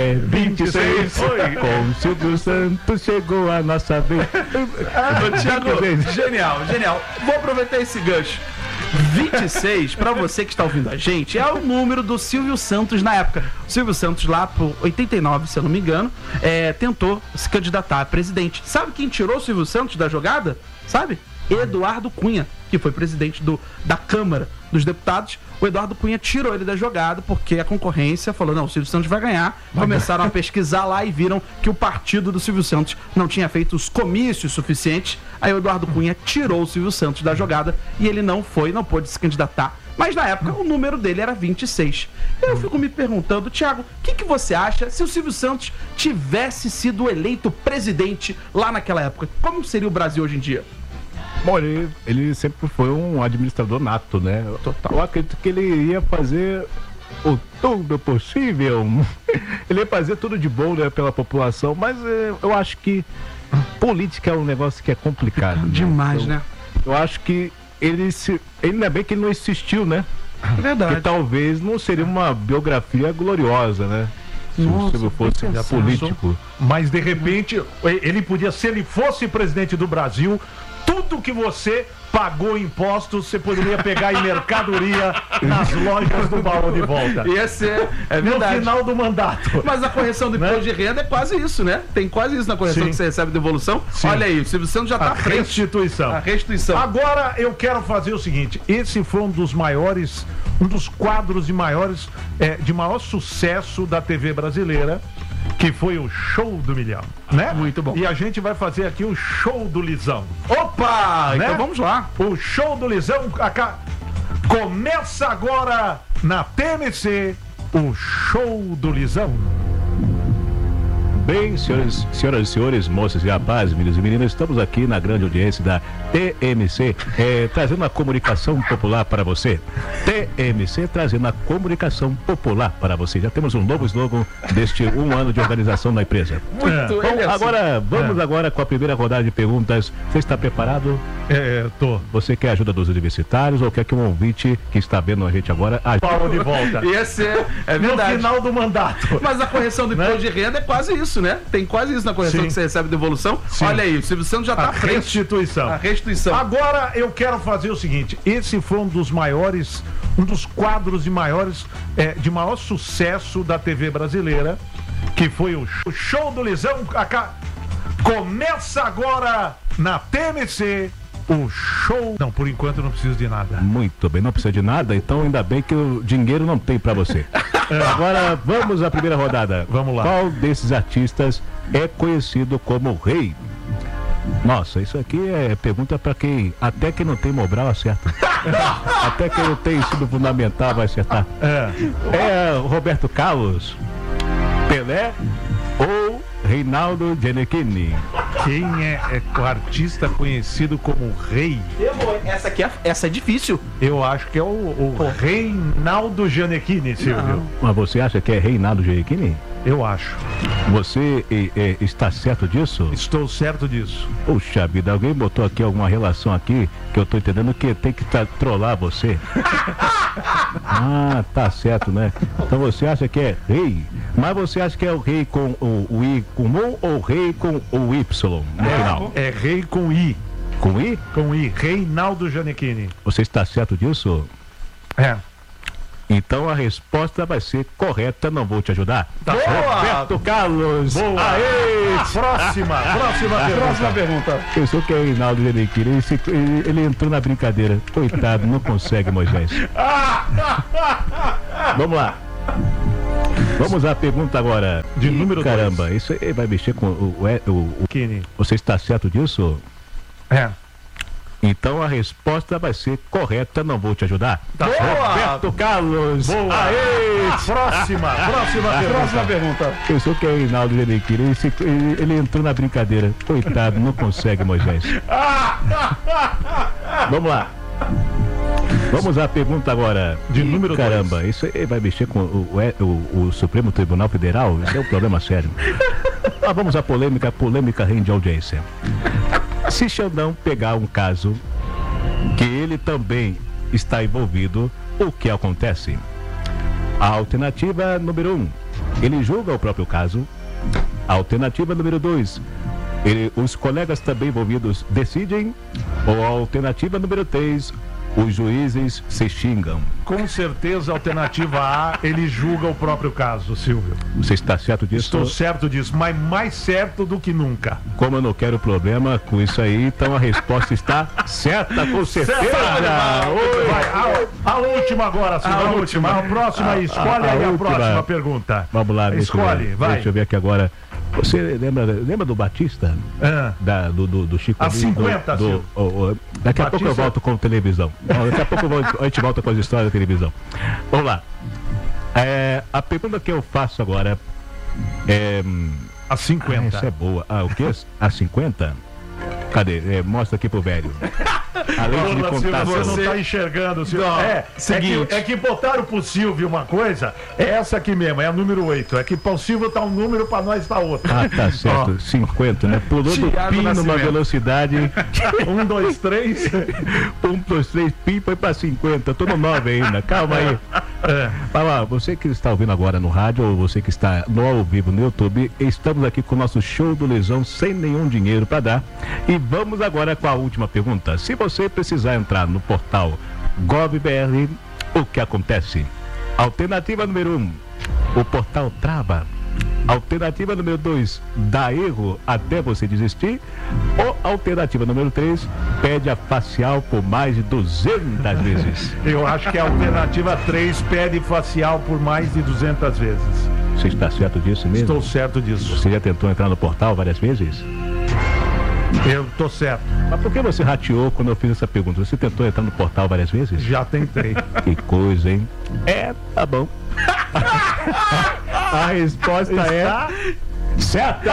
26. Com Silvio Santos chegou a nossa vez. Thiago, genial. Vou aproveitar esse gancho. 26, pra você que está ouvindo a gente, é o número do Silvio Santos na época. O Silvio Santos, lá por 89, se eu não me engano, tentou se candidatar a presidente. Sabe quem tirou o Silvio Santos da jogada? Sabe? Eduardo Cunha, que foi presidente da Câmara dos Deputados. O Eduardo Cunha tirou ele da jogada porque a concorrência falou, não, o Silvio Santos vai ganhar. Começaram a pesquisar lá e viram que o partido do Silvio Santos não tinha feito os comícios suficientes. Aí o Eduardo Cunha tirou o Silvio Santos da jogada e ele não pôde se candidatar Mas na época o número dele era 26. Eu fico me perguntando, Thiago, o que você acha se o Silvio Santos tivesse sido eleito presidente lá naquela época? Como seria o Brasil hoje em dia? Bom, ele sempre foi um administrador nato, né? Eu acredito que ele ia fazer o tudo possível. Ele ia fazer tudo de bom, né, pela população, mas eu acho que política é um negócio que é complicado. Demais, né? Eu acho que ainda bem que ele não insistiu, né? É verdade. Que talvez não seria uma biografia gloriosa, né? Se o Silvio fosse político. Mas de repente, ele podia, se ele fosse presidente do Brasil, tudo que você pagou impostos, você poderia pegar em mercadoria nas lojas do Baú de Volta. Esse é verdade. No final do mandato. Mas a correção do imposto de renda é quase isso, né? Tem quase isso na correção que você recebe de devolução. Sim. Olha aí, o Silvio Santos já está à frente. Restituição. A restituição. Agora eu quero fazer o seguinte: esse foi um dos quadros de maior sucesso da TV brasileira, que foi o Show do Milhão, né? Muito bom. E a gente vai fazer aqui o Show do Lisão. Opa! Né? Então vamos lá. O Show do Lisão começa agora na TMC, o Show do Lisão. Bem, senhoras e senhores, moças e rapazes, meninos e meninas, estamos aqui na grande audiência da TMC, trazendo a comunicação popular para você. TMC trazendo a comunicação popular para você. Já temos um novo slogan deste 1 ano de organização da empresa. Muito Bom, agora, vamos agora com a primeira rodada de perguntas. Você está preparado? Tô. Você quer a ajuda dos universitários ou quer que um ouvinte que está vendo a gente agora Baú de Volta. Esse é verdade. No final do mandato. Mas a correção do imposto de renda é quase isso, né? Tem quase isso na correção que você recebe de devolução. Sim. Olha aí, o Silvio Santos já está à frente. Restituição. A restituição. Agora eu quero fazer o seguinte: esse foi um dos quadros de maior sucesso da TV brasileira, que foi o Show do Lisão. Começa agora na TMC. O show... Não, por enquanto eu não preciso de nada. Muito bem, não precisa de nada, então ainda bem que o dinheiro não tem pra você. Agora vamos à primeira rodada. Vamos lá. Qual desses artistas é conhecido como rei? Nossa, isso aqui é pergunta pra quem... Até quem não tem Mobral acerta. Até quem não tem ensino fundamental vai acertar. É Roberto Carlos, Pelé ou Reinaldo Gianecchini? Quem é o artista conhecido como rei? Essa é difícil. Eu acho que é o Reinaldo Gianecchini, Silvio. Mas você acha que é Reinaldo Gianecchini? Eu acho. Você está certo disso? Estou certo disso. Puxa vida, alguém botou aqui alguma relação aqui que eu tô entendendo que tem que trollar você. Ah, tá certo, né? Então você acha que é rei, mas você acha que é o rei com o I com O ou rei com o Y no final? É rei com I. Com I? Com I. Reinaldo Gianecchini. Você está certo disso? É. Então a resposta vai ser correta, não vou te ajudar. Tá certo. Roberto Carlos. Boa. Aê! Próxima pergunta. Pensou que é o Reinaldo Gianecchini, ele entrou na brincadeira. Coitado, não consegue, Moisés. Vamos lá. Vamos à pergunta agora. De número 2. Caramba, isso aí vai mexer com o Kini. Você está certo disso? É. Então a resposta vai ser correta, não vou te ajudar. Tá certo. Roberto Carlos. Boa. Aê! Próxima pergunta. Pensou que é o Reinaldo Gianecchini, ele entrou na brincadeira. Coitado, não consegue, Moisés. Vamos lá. Vamos à pergunta agora. De número 2. Caramba, isso aí vai mexer com o Supremo Tribunal Federal? Isso é um problema sério. Mas vamos à polêmica. A polêmica rende audiência. Se Xandão pegar um caso que ele também está envolvido, o que acontece? A alternativa número 1, ele julga o próprio caso. A alternativa número 2, os colegas também envolvidos decidem. Ou a alternativa número 3, os juízes se xingam. Com certeza, a alternativa A, ele julga o próprio caso, Silvio. Você está certo disso? Estou certo disso, mas mais certo do que nunca. Como eu não quero problema com isso aí, então a resposta está certa, com certeza. Vai, a última agora, Silvio. A última. A próxima, escolhe aí a próxima pergunta. Vamos lá, escolhe, vai. Deixa eu ver aqui agora. Você lembra do Batista? Do Chico? A 50, daqui a Batista. pouco eu volto com televisão. Não, daqui a pouco a gente volta com as histórias da televisão. Vamos lá. A pergunta que eu faço agora é... A 50. Essa é boa. O quê? A 50? Cadê? Mostra aqui pro velho. Além de contar... Você não tá enxergando, Silvio. Seguinte. É que botaram pro Silvio uma coisa, é essa aqui mesmo, é a número 8. É que pro Silvio tá um número, pra nós tá outro. Tá certo. 50, né? Pulou do Thiago pi numa Nascimento. velocidade. 1, 2, 3. 1, 2, 3, pi, foi pra 50. Tô no 9 ainda. Calma aí. Vai lá, você que está ouvindo agora no rádio ou você que está no ao vivo no YouTube, estamos aqui com o nosso show do Lesão sem nenhum dinheiro para dar. E vamos agora com a última pergunta. Se você precisar entrar no portal GovBR, o que acontece? Alternativa número 1, o portal trava. Alternativa número 2, dá erro até você desistir. Ou alternativa número 3, pede a facial por mais de 200 vezes. Eu acho que a alternativa 3 pede facial por mais de 200 vezes. Você está certo disso mesmo? Estou certo disso. Você já tentou entrar no portal várias vezes? Eu tô certo. Mas por que você rateou quando eu fiz essa pergunta? Você tentou entrar no portal várias vezes? Já tentei. Que coisa, hein? Tá bom. A resposta Está certa!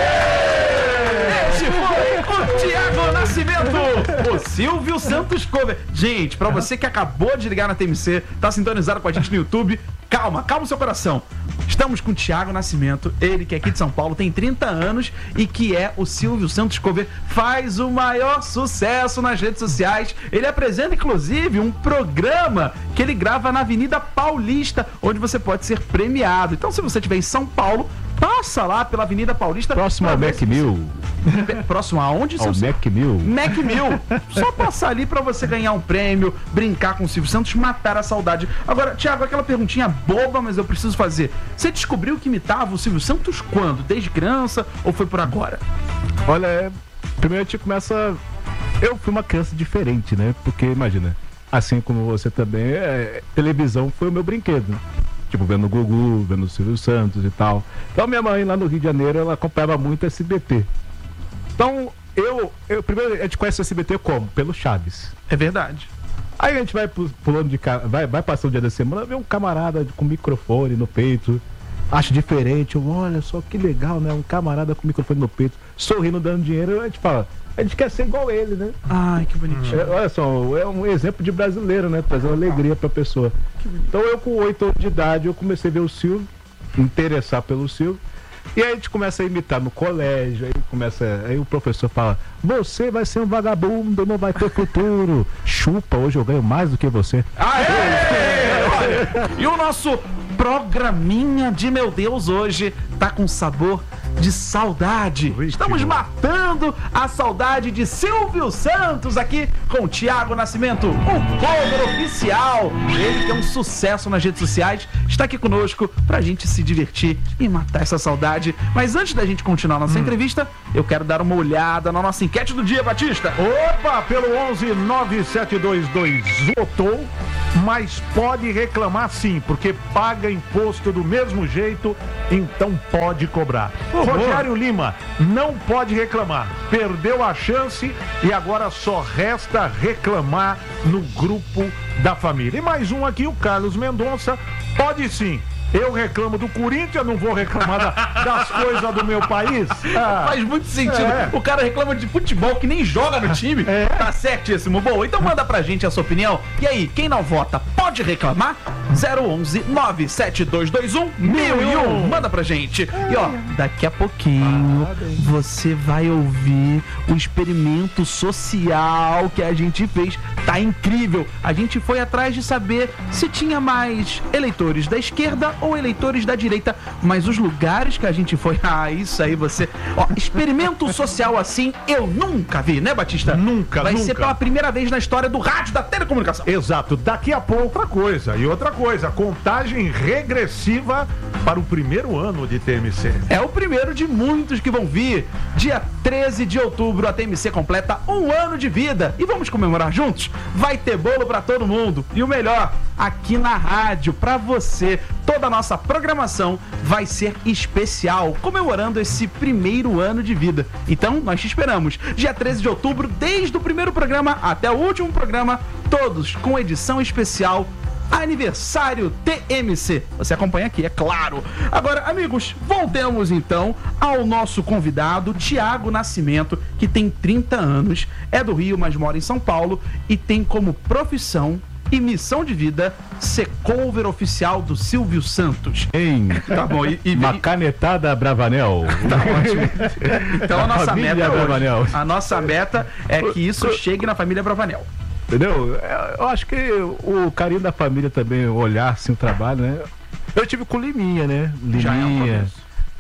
Esse foi o Thiago Nascimento, o Silvio Santos Cover. Gente, pra você que acabou de ligar na TMC, tá sintonizado com a gente no YouTube, calma o seu coração. Estamos com o Thiago Nascimento, ele que é aqui de São Paulo, tem 30 anos e que é o Silvio Santos Cover, faz o maior sucesso nas redes sociais. Ele apresenta, inclusive, um programa que ele grava na Avenida Paulista, onde você pode ser premiado. Então, se você estiver em São Paulo, passa lá pela Avenida Paulista. Próximo ao Mac Mill. Próximo aonde? Ao Mac Mill. Mac Mill. Só passar ali pra você ganhar um prêmio, brincar com o Silvio Santos, matar a saudade. Agora, Thiago, aquela perguntinha boba, mas eu preciso fazer. Você descobriu que imitava o Silvio Santos quando? Desde criança ou foi por agora? Olha, primeiro a gente começa... Eu fui uma criança diferente, né? Porque, imagina, assim como você também, televisão foi o meu brinquedo. Tipo, vendo o Gugu, vendo o Silvio Santos e tal. Então, minha mãe lá no Rio de Janeiro, ela acompanhava muito SBT. Então, primeiro, a gente conhece o SBT como? Pelo Chaves. É verdade. Aí a gente vai pulando de casa, vai passando o dia da semana, vê um camarada com microfone no peito, acha diferente, olha só que legal, né? Um camarada com microfone no peito, sorrindo, dando dinheiro, a gente fala, a gente quer ser igual ele, né? Ai, que bonitinho. Olha só, é um exemplo de brasileiro, né? Trazer uma alegria pra pessoa. Então eu com 8 anos de idade, eu comecei a ver o Silvio, interessar pelo Silvio. E aí a gente começa a imitar no colégio, aí o professor fala, você vai ser um vagabundo, não vai ter futuro. Chupa, hoje eu ganho mais do que você. Olha, e o nosso programinha de meu Deus hoje tá com sabor de saudade. Estamos matando a saudade de Silvio Santos aqui com o Thiago Nascimento, o cover oficial. Ele que é um sucesso nas redes sociais, está aqui conosco pra gente se divertir e matar essa saudade. Mas antes da gente continuar nossa entrevista, eu quero dar uma olhada na nossa enquete do dia, Batista. Opa, pelo 1197222 votou, mas pode reclamar sim, porque paga imposto do mesmo jeito, então pode cobrar. Rogério Lima não pode reclamar, perdeu a chance e agora só resta reclamar no grupo da família. E mais um aqui, o Carlos Mendonça, pode sim. Eu reclamo do Corinthians, não vou reclamar das coisas do meu país. Faz muito sentido. O cara reclama de futebol que nem joga no time. Tá certíssimo. Boa, então manda pra gente a sua opinião. E aí, quem não vota pode reclamar? 011 97221 1001. Manda pra gente. E ó, daqui a pouquinho você vai ouvir o experimento social que a gente fez. Tá incrível. A gente foi atrás de saber se tinha mais eleitores da esquerda ou eleitores da direita, mas os lugares que a gente foi, isso aí você, ó, experimento social assim eu nunca vi, né, Batista? Nunca. Vai ser pela primeira vez na história do rádio, da telecomunicação. Exato, daqui a pouco outra coisa, contagem regressiva para o primeiro ano de TMC. É o primeiro de muitos que vão vir. Dia 13 de outubro, a TMC completa 1 ano de vida. E vamos comemorar juntos? Vai ter bolo pra todo mundo. E o melhor, aqui na rádio, pra você. Toda a nossa programação vai ser especial, comemorando esse primeiro ano de vida. Então, nós te esperamos. Dia 13 de outubro, desde o primeiro programa até o último programa, todos com edição especial Aniversário TMC. Você acompanha aqui, é claro. Agora, amigos, voltemos então ao nosso convidado, Thiago Nascimento, que tem 30 anos, é do Rio, mas mora em São Paulo e tem como profissão e missão de vida ser cover oficial do Silvio Santos. Tá bom, uma canetada Bravanel. Tá ótimo. Então a nossa meta hoje, a nossa meta é que isso chegue na família Bravanel. Entendeu? Eu acho que o carinho da família também, olhar assim o trabalho, né? Eu tive com Liminha, né? Liminha,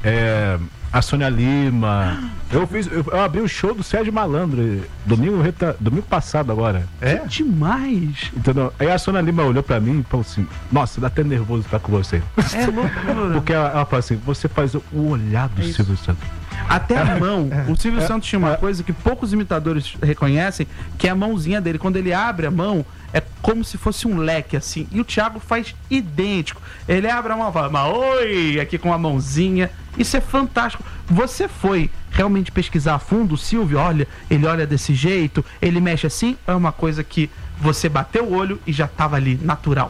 a Sônia Lima. Eu abri o show do Sérgio Malandro domingo passado agora. Que demais! Entendeu? Aí a Sônia Lima olhou pra mim e falou assim: nossa, dá até nervoso estar com você. É loucura. Porque ela falou assim: você faz o olhar do Silvio Santos. Até a mão. O Silvio Santos tinha uma coisa que poucos imitadores reconhecem, que é a mãozinha dele. Quando ele abre a mão, é como se fosse um leque, assim. E o Thiago faz idêntico. Ele abre a mão e fala, mas oi, aqui com a mãozinha. Isso é fantástico. Você foi realmente pesquisar a fundo o Silvio? Olha, ele olha desse jeito, ele mexe assim? Ou é uma coisa que você bateu o olho e já estava ali, natural?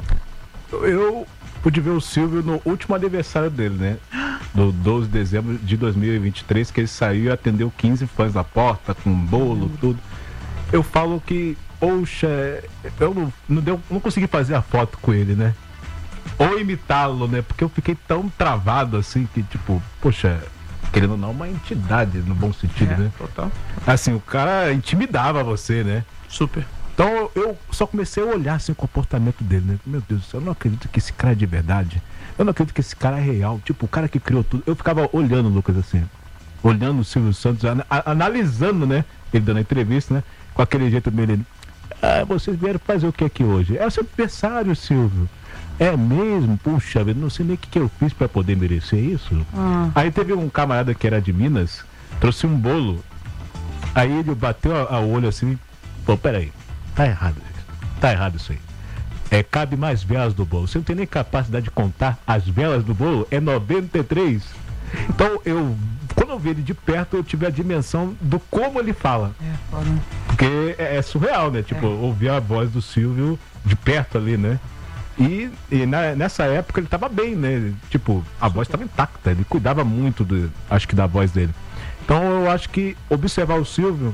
Eu pude ver o Silvio no último aniversário dele, né? No 12 de dezembro de 2023, que ele saiu e atendeu 15 fãs na porta, com bolo, tudo. Eu falo que, poxa, eu não consegui fazer a foto com ele, né? Ou imitá-lo, né? Porque eu fiquei tão travado assim que, tipo, poxa, querendo ou não, uma entidade no bom sentido, né? Total. Assim, o cara intimidava você, né? Super. Então eu só comecei a olhar assim, o comportamento dele, né? Meu Deus do céu, eu não acredito que esse cara é de verdade. Eu não acredito que esse cara é real. Tipo, o cara que criou tudo. Eu ficava olhando, Lucas, assim. Olhando o Silvio Santos, analisando, né? Ele dando a entrevista, né? Com aquele jeito dele. Vocês vieram fazer o que aqui hoje? É o seu aniversário, Silvio. É mesmo? Puxa, eu não sei nem o que eu fiz pra poder merecer isso. Aí teve um camarada que era de Minas, trouxe um bolo. Aí ele bateu a olho assim. Pô, peraí. Tá errado isso aí. Cabe mais velas do bolo. Você não tem nem capacidade de contar as velas do bolo? É 93. Então, quando eu vi ele de perto, eu tive a dimensão do como ele fala. Porque é surreal, né? Tipo, ouvir a voz do Silvio de perto ali, né? E nessa época ele tava bem, né? Tipo, a voz tava intacta. Ele cuidava muito, acho que, da voz dele. Então, eu acho que observar o Silvio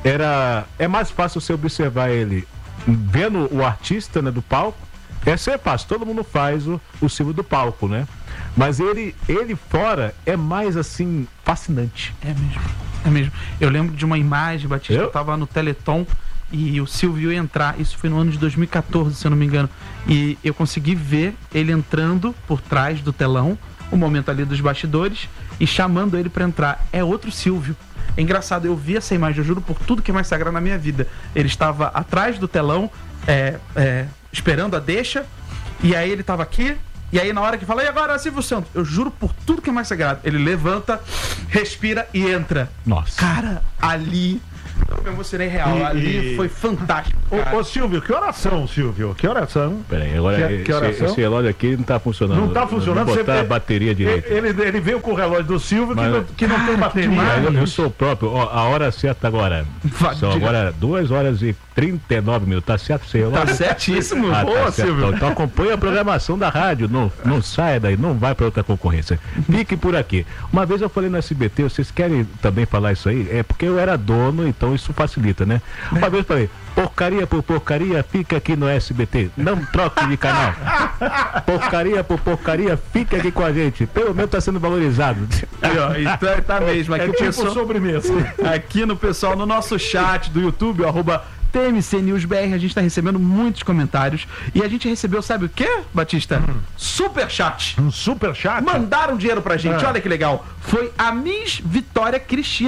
é mais fácil você observar ele vendo o artista, né, do palco. Essa é fácil, todo mundo faz o Silvio do palco, né? Mas ele fora é mais assim, fascinante. É mesmo. Eu lembro de uma imagem, Batista, eu tava no Teleton e o Silvio ia entrar, isso foi no ano de 2014, se eu não me engano, e eu consegui ver ele entrando por trás do telão, o momento ali dos bastidores, e chamando ele pra entrar. É outro Silvio. É engraçado, eu vi essa imagem, eu juro por tudo que é mais sagrado na minha vida. Ele estava atrás do telão, esperando a deixa, e aí ele estava aqui, e aí na hora que fala, e agora, Silvio Santos? Eu juro por tudo que é mais sagrado. Ele levanta, respira e entra. Nossa. Cara, ali... Eu me emocionei real, ali foi fantástico. Ô Silvio, que oração, Silvio? Que oração? Peraí, agora esse relógio aqui não tá funcionando. Não tá funcionando. Não botar a bateria direito. Ele veio com o relógio do Silvio que não tem bateria. Eu sou o próprio. Ó, a hora certa agora. São agora 2 horas e 39 minutos. Tá certo, seu relógio? Tá certíssimo. Boa, tá, Silvio. Então acompanha a programação da rádio. Não saia daí, não vai pra outra concorrência. Fique por aqui. Uma vez eu falei no SBT, vocês querem também falar isso aí? É porque eu era dono, então isso facilita, né? Uma vez eu falei, porcaria por porcaria, fica aqui no SBT. Não troque de canal. Porcaria por porcaria, fica aqui com a gente. Pelo menos tá sendo valorizado. Então tá mesmo. Aqui tipo pessoal, sobremesa. Aqui no pessoal, no nosso chat do YouTube, @TMC News BR, a gente tá recebendo muitos comentários. E a gente recebeu, sabe o quê, Batista? Superchat. Um superchat? Mandaram dinheiro pra gente, olha que legal. Foi a Miss Vitória Cristina.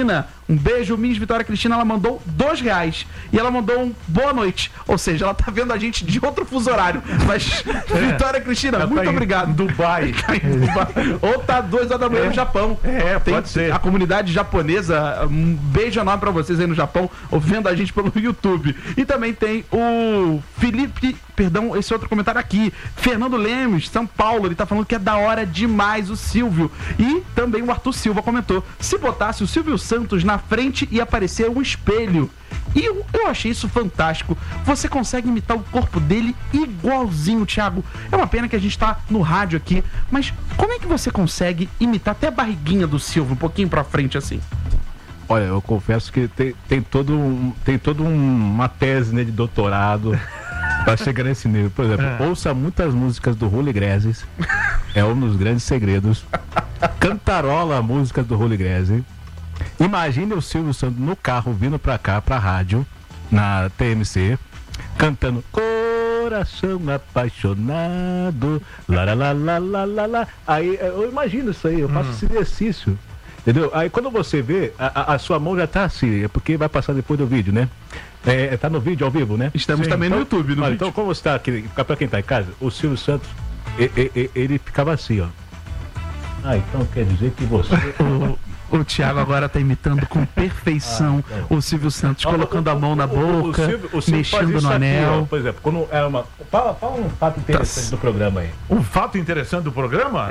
Um beijo, Miss Vitória Cristina, ela mandou R$2. E ela mandou um boa noite. Ou seja, ela tá vendo a gente de outro fuso horário. Mas, Vitória Cristina, Ela muito tá em obrigado. Dubai. Ou tá 2 horas da manhã no Japão. Pode ser. A comunidade japonesa, um beijo enorme pra vocês aí no Japão, ouvindo a gente pelo YouTube. E também tem o Felipe, perdão, esse outro comentário aqui, Fernando Lemos, São Paulo, ele tá falando que é da hora demais o Silvio. E também o Arthur Silva comentou, se botasse o Silvio Santos na frente ia aparecer um espelho. E eu achei isso fantástico. Você consegue imitar o corpo dele igualzinho, Thiago. É uma pena que a gente tá no rádio aqui, mas como é que você consegue imitar até a barriguinha do Silvio, um pouquinho pra frente assim? Olha, eu confesso que tem todo uma tese, né, de doutorado pra chegar nesse nível. Por exemplo, ouça muitas músicas do Julio Iglesias, é um dos grandes segredos. Cantarola a música do Julio Iglesias. Imagine o Silvio Santos no carro vindo pra cá, pra rádio, na TMC, cantando Coração Apaixonado, lá, lá, lá, lá, lá, lá, lá. Aí eu imagino isso aí, eu faço esse exercício. Entendeu? Aí quando você vê, a sua mão já tá assim, é porque vai passar depois do vídeo, né? Tá no vídeo ao vivo, né? Estamos também no YouTube, no vídeo. Então, como você tá aqui, pra quem tá em casa, o Silvio Santos, ele ficava assim, ó. Então quer dizer que você... O Thiago agora tá imitando com perfeição o Silvio Santos, colocando a mão na boca, o Silvio mexendo no anel. Aqui, ó, por exemplo, quando era uma... Fala um fato interessante do programa aí. Um fato interessante do programa?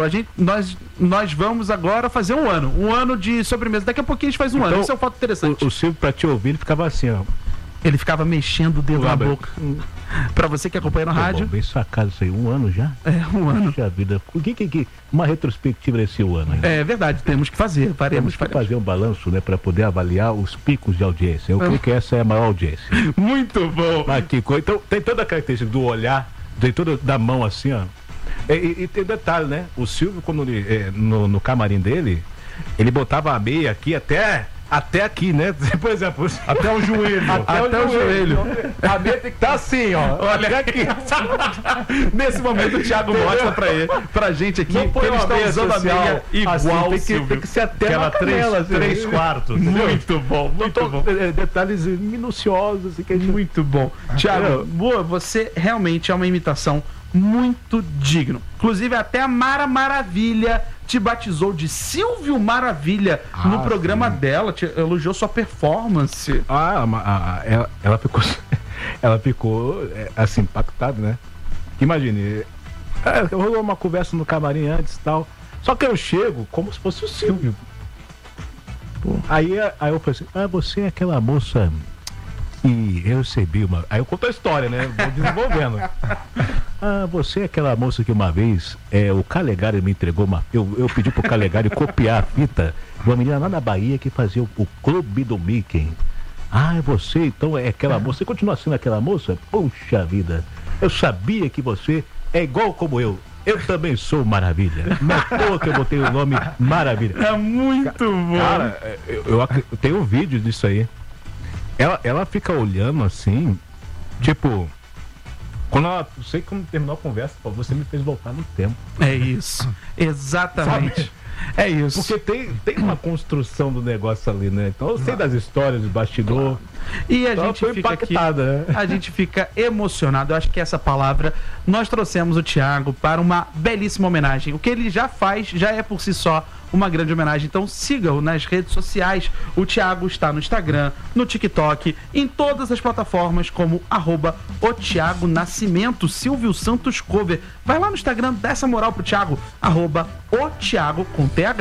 Nós vamos agora fazer um ano de sobremesa. Daqui a pouquinho a gente faz um ano. Esse é um fato interessante. O Silvio, pra te ouvir, ele ficava assim, ó. Ele ficava mexendo o dedo na boca. Pra você que acompanha no rádio. Bem sacado isso aí, 1 ano já? Um ano. Puxa vida, uma retrospectiva desse ano aí. É verdade, temos que fazer. Temos que fazer um balanço, né, pra poder avaliar os picos de audiência. Eu creio que essa é a maior audiência. Muito bom. Mas que coisa. Então, tem toda a característica do olhar, tem toda da mão assim, ó. E tem detalhe, né? O Silvio, quando ele, no camarim dele, ele botava a meia aqui até aqui, né? Por exemplo, até o joelho. Até o joelho. A meia tem que estar assim, ó. Olha aqui. Nesse momento o Thiago mostra pra gente aqui que ele está usando a meia igual assim, tem que ser até aquela canela, 3 quartos. Muito bom, muito bom. Detalhes minuciosos. Assim, que muito bom. Thiago, você realmente é uma imitação muito digno. Inclusive até a Mara Maravilha te batizou de Silvio Maravilha no programa dela, te elogiou sua performance. Ela ficou assim, impactada, né? Imagine, rolou uma conversa no camarim antes e tal, só que eu chego como se fosse o Silvio. Aí eu falei assim, você é aquela moça e eu recebi uma... Aí eu conto a história, né? Vou desenvolvendo. Você é aquela moça que uma vez o Calegari me entregou uma... Eu pedi pro Calegari copiar a fita de uma menina lá na Bahia que fazia o Clube do Mickey. Você então é aquela moça. Você continua sendo aquela moça? Puxa vida. Eu sabia que você é igual como eu. Eu também sou Maravilha. Mas que eu botei o nome Maravilha. É muito bom. Cara, eu tenho um vídeo disso aí. Ela fica olhando assim, tipo, não sei como terminou a conversa, você me fez voltar no tempo. É isso, exatamente. Sabe? É isso. Porque tem uma construção do negócio ali, né? Então eu sei das histórias de bastidor. E a gente fica impactada, né? A gente fica emocionado. Eu acho que essa palavra, nós trouxemos o Thiago para uma belíssima homenagem. O que ele já faz já é por si só uma grande homenagem. Então siga-o nas redes sociais. O Thiago está no Instagram, no TikTok, em todas as plataformas como @o Thiago Nascimento, Silvio Santos Cover. Vai lá no Instagram, dá essa moral pro Thiago, @o Thiago com TH